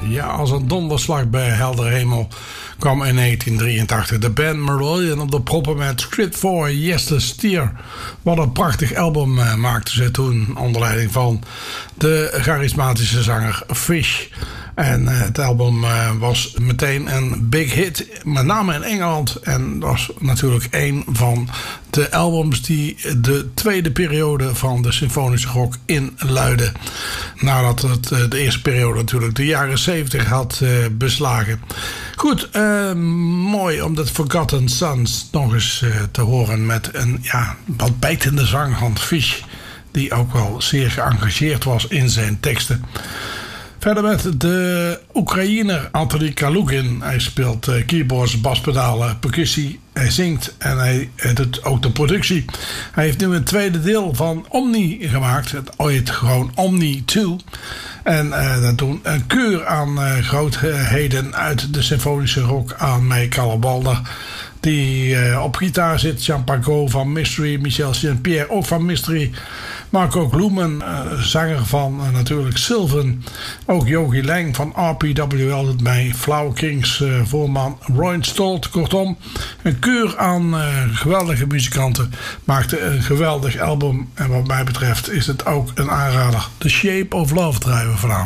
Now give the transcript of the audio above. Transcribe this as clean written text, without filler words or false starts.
Ja, als een donderslag bij helder hemel kwam in 1983 de band Marillion op de proppen met Script for Yes to Steer. Wat een prachtig album maakten ze toen onder leiding van de charismatische zanger Fish. En het album was meteen een big hit, met name in Engeland. En dat was natuurlijk een van de albums die de tweede periode van de symfonische rock inluidde. Nadat het de eerste periode natuurlijk de jaren 70 had beslagen. Goed, mooi om dat Forgotten Sons nog eens te horen met een wat bijtende zang van Fish, die ook wel zeer geëngageerd was in zijn teksten. Verder met de Oekraïner Anthony Kalugin. Hij speelt keyboards, baspedalen, percussie. Hij zingt en hij doet ook de productie. Hij heeft nu een tweede deel van Omni gemaakt. Het ooit gewoon Omni 2. En dat doen een keur aan grootheden uit de symfonische rock aan mee. Calabalder, die op gitaar zit. Jean Pagot van Mystery. Michel Saint-Pierre ook van Mystery. Marco Gloemen, zanger van natuurlijk Sylvan. Ook Yogi Lang van RPWL doet mee. Flower Kings voorman Roy Stolt. Kortom, een keur aan geweldige muzikanten. Maakte een geweldig album. En wat mij betreft is het ook een aanrader. The Shape of Love draaien we vanavond.